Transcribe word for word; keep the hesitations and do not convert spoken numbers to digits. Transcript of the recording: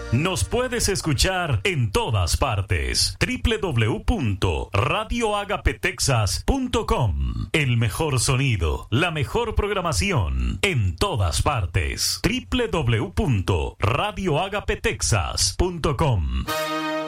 Nos puedes escuchar en todas partes. doble u doble u doble u punto radio agape texas punto com. El mejor sonido, la mejor programación en todas partes. doble u doble u doble u punto radio agape texas punto com.